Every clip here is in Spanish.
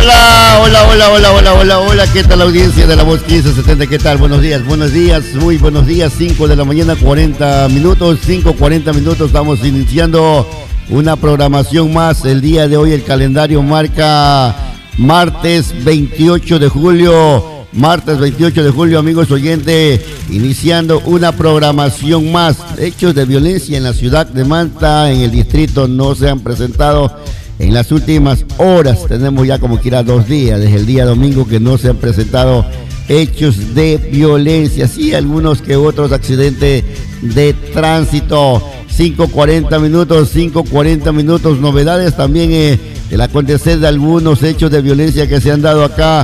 Hola, ¿qué tal la audiencia de La Voz 1570? ¿Qué tal? Buenos días, muy buenos días, 5 de la mañana, 40 minutos, 5:40 minutos, estamos iniciando una programación más. El día de hoy el calendario marca martes 28 de julio, amigos oyentes, iniciando una programación más. Hechos de violencia en la ciudad de Manta, en el distrito, no se han presentado en las últimas horas. Tenemos ya como quiera 2 días, desde el día domingo, que no se han presentado hechos de violencia. Sí, algunos que otros accidentes de tránsito. 5:40 minutos, novedades también del acontecer de algunos hechos de violencia que se han dado acá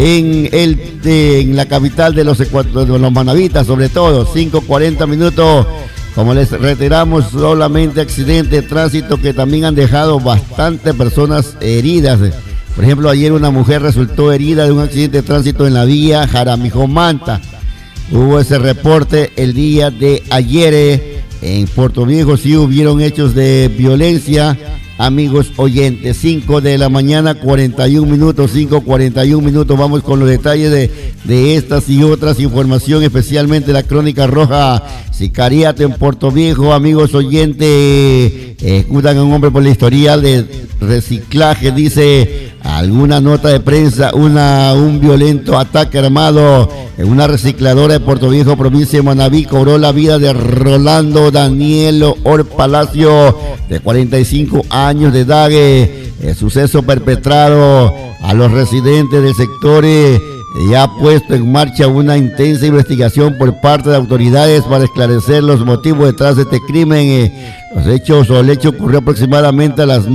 en la capital de los manavitas, sobre todo. 5:40 minutos. Como les reiteramos, solamente accidentes de tránsito que también han dejado bastantes personas heridas. Por ejemplo, ayer una mujer resultó herida de un accidente de tránsito en la vía Jaramillo-Manta. Hubo ese reporte el día de ayer. En Puerto Viejo sí hubieron hechos de violencia, amigos oyentes. 5 de la mañana, 41 minutos, 5:41 minutos. Vamos con los detalles de estas y otras información, especialmente la crónica roja. Sicariato en Puerto Viejo, amigos oyentes. Ejecutan a un hombre por la historial de reciclaje, dice alguna nota de prensa. Un violento ataque armado en una recicladora de Puerto Viejo, provincia de Manabí, cobró la vida de Rolando Danielo Palacio, de 45 años de edad. El suceso perpetrado a los residentes del sector ya ha puesto en marcha una intensa investigación por parte de autoridades para esclarecer los motivos detrás de este crimen. El hecho ocurrió aproximadamente a las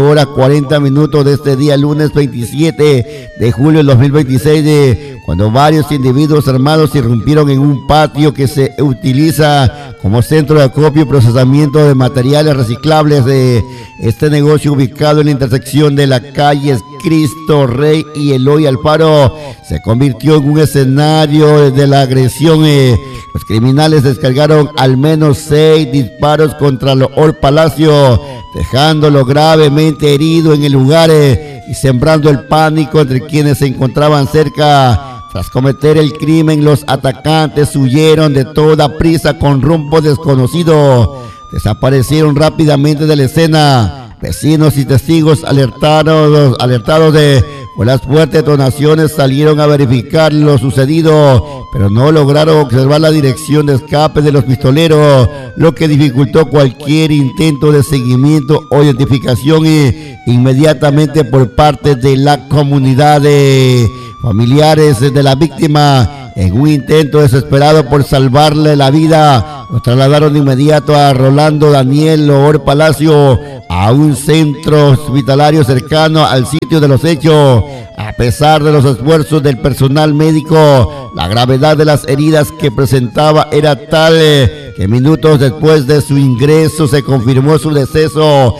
9:40 de este día, lunes 27 de julio del 2026, cuando varios individuos armados irrumpieron en un patio que se utiliza como centro de acopio y procesamiento de materiales reciclables. Este negocio, ubicado en la intersección de la calle Cristo Rey y Eloy Alfaro, se convirtió en un escenario de la agresión. Los criminales descargaron al menos 6 disparos contra Loor Palacio, dejándolo gravemente herido en el lugar y sembrando el pánico entre quienes se encontraban cerca. Tras cometer el crimen, los atacantes huyeron de toda prisa con rumbo desconocido. Desaparecieron rápidamente de la escena. Vecinos y testigos alertados por las fuertes detonaciones salieron a verificar lo sucedido, pero no lograron observar la dirección de escape de los pistoleros, lo que dificultó cualquier intento de seguimiento o identificación inmediatamente por parte de la comunidad. Familiares de la víctima, en un intento desesperado por salvarle la vida, lo trasladaron de inmediato a Rolando Daniel Loor Palacio a un centro hospitalario cercano al sitio de los hechos. A pesar de los esfuerzos del personal médico, la gravedad de las heridas que presentaba era tal que minutos después de su ingreso se confirmó su deceso.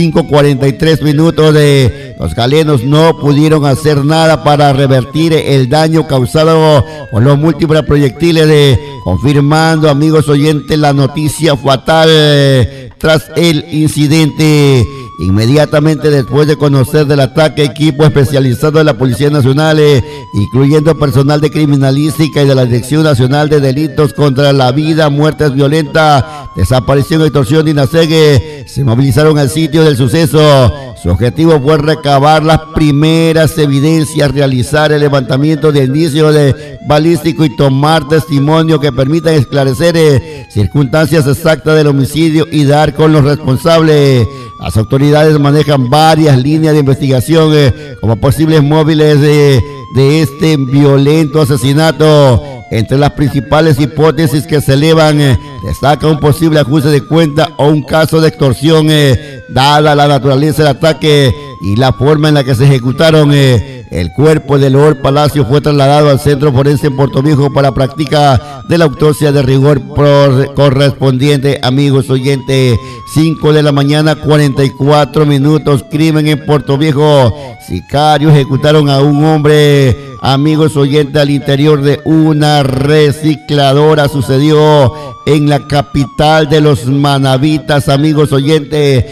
5:43 minutos. Los galenos no pudieron hacer nada para revertir el daño causado por los múltiples proyectiles, confirmando, amigos oyentes, la noticia fatal tras el incidente. Inmediatamente después de conocer del ataque, equipo especializado de la Policía Nacional, incluyendo personal de criminalística y de la Dirección Nacional de Delitos contra la Vida, Muertes Violentas, Desaparición, Extorsión y INASEG, se movilizaron al sitio del suceso. Su objetivo fue recabar las primeras evidencias, realizar el levantamiento de indicios balísticos y tomar testimonio que permitan esclarecer circunstancias exactas del homicidio y dar con los responsables. Las autoridades manejan varias líneas de investigación como posibles móviles de este violento asesinato. Entre las principales hipótesis que se elevan, destaca un posible ajuste de cuenta o un caso de extorsión, dada la naturaleza del ataque y la forma en la que se ejecutaron. El cuerpo de Loor Palacio fue trasladado al centro forense en Puerto Viejo para práctica de la autopsia de rigor correspondiente, amigos oyentes. 5 de la mañana, 44 minutos. Crimen en Puerto Viejo. Sicarios ejecutaron a un hombre, amigos oyentes, al interior de una recicladora. Sucedió en la capital de los manavitas, amigos oyentes.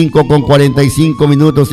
5:45 minutos,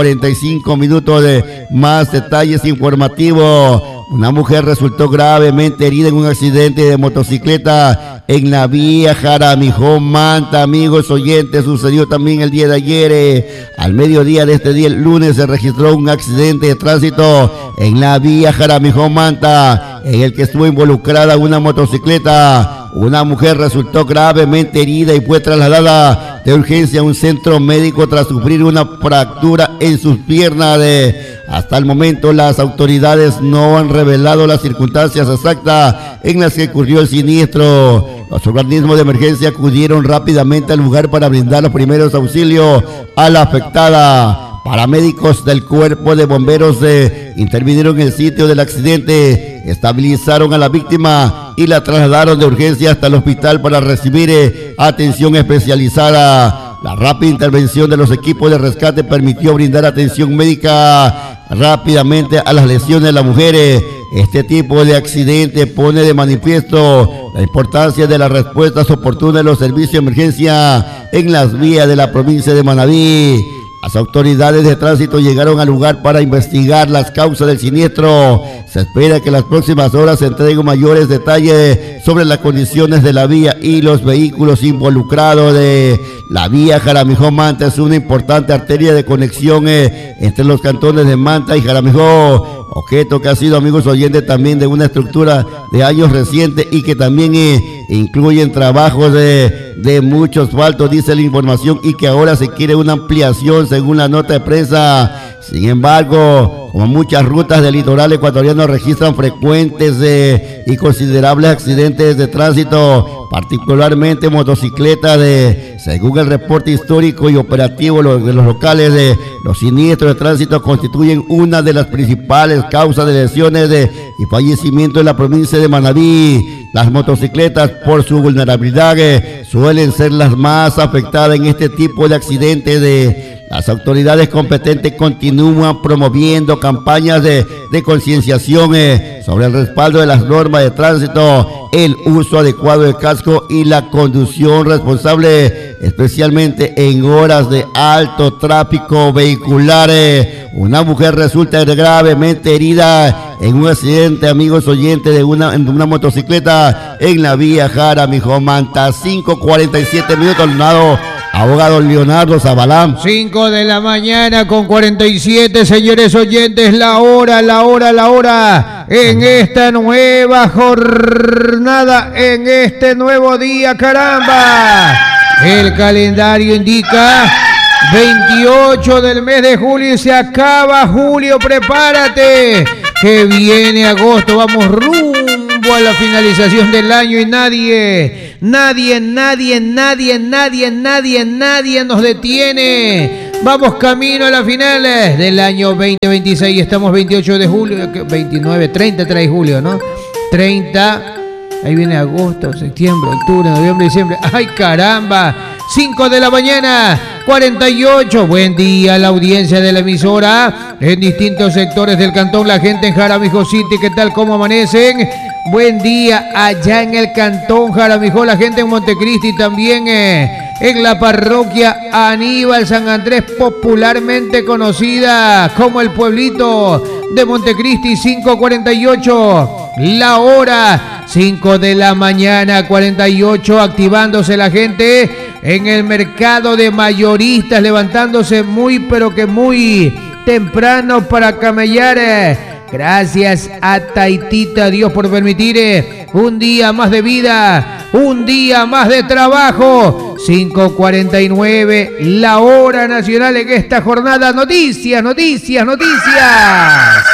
5:45 minutos de más detalles informativos. Una mujer resultó gravemente herida en un accidente de motocicleta en la vía Jaramijó Manta, amigos oyentes. Sucedió también el día de ayer, al mediodía de este día, el lunes, se registró un accidente de tránsito en la vía Jaramijó Manta, en el que estuvo involucrada una motocicleta. Una mujer resultó gravemente herida y fue trasladada de urgencia a un centro médico tras sufrir una fractura en sus piernas. Hasta el momento las autoridades no han revelado las circunstancias exactas en las que ocurrió el siniestro. Los organismos de emergencia acudieron rápidamente al lugar para brindar los primeros auxilios a la afectada. Paramédicos del Cuerpo de Bomberos intervinieron en el sitio del accidente, estabilizaron a la víctima y la trasladaron de urgencia hasta el hospital para recibir atención especializada. La rápida intervención de los equipos de rescate permitió brindar atención médica rápidamente a las lesiones de la mujer. Este tipo de accidente pone de manifiesto la importancia de las respuestas oportunas de los servicios de emergencia en las vías de la provincia de Manabí. Las autoridades de tránsito llegaron al lugar para investigar las causas del siniestro. Se espera que en las próximas horas se entreguen mayores detalles sobre las condiciones de la vía y los vehículos involucrados. La vía Jaramijó Manta es una importante arteria de conexión entre los cantones de Manta y Jaramijó, objeto que ha sido, amigos oyentes, también de una estructura de años recientes y que también incluyen trabajos de mucho asfalto, dice la información, y que ahora se quiere una ampliación según la nota de prensa. Sin embargo, como muchas rutas del litoral ecuatoriano registran frecuentes y considerables accidentes de tránsito, particularmente motocicletas. Según el reporte histórico y operativo de los locales, los siniestros de tránsito constituyen una de las principales causas de lesiones y fallecimiento en la provincia de Manabí. Las motocicletas, por su vulnerabilidad, suelen ser las más afectadas en este tipo de accidentes. Las autoridades competentes continúan promoviendo campañas de concienciación sobre el respaldo de las normas de tránsito, el uso adecuado del casco y la conducción responsable, especialmente en horas de alto tráfico vehicular. Una mujer resulta gravemente herida en un accidente, amigos oyentes, en una motocicleta en la vía Jaramijó Manta. 5:47 minutos, abogado Leonardo Zabalán. 5 de la mañana con 47, señores oyentes, la hora, en esta nueva jornada, en este nuevo día, caramba. El calendario indica 28 del mes de julio y se acaba julio, prepárate, que viene agosto, vamos rumbo a la finalización del año y nadie nos detiene. Vamos camino a las finales del año 2026, estamos 28 de julio, 29, 30 trae julio, ¿no? 30, ahí viene agosto, septiembre, octubre, noviembre, diciembre, ¡ay caramba! 5 de la mañana, 48, buen día a la audiencia de la emisora en distintos sectores del cantón, la gente en Jaramijó City, ¿qué tal? ¿Cómo amanecen? Buen día allá en el cantón Jaramijó, la gente en Montecristi también, en la parroquia Aníbal San Andrés, popularmente conocida como el pueblito de Montecristi. 5:48, la hora, 5 de la mañana, 48, activándose la gente en el mercado de mayoristas, levantándose muy pero que muy temprano para camellar. Gracias a Taitita Dios por permitir un día más de vida, un día más de trabajo. 5:49, la hora nacional en esta jornada. Noticias.